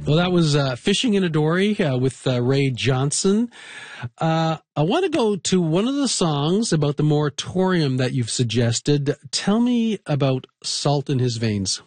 Well, that was Fishing in a Dory with Ray Johnson. I want to go to one of the songs about the moratorium that you've suggested. Tell me about Salt in His Veins.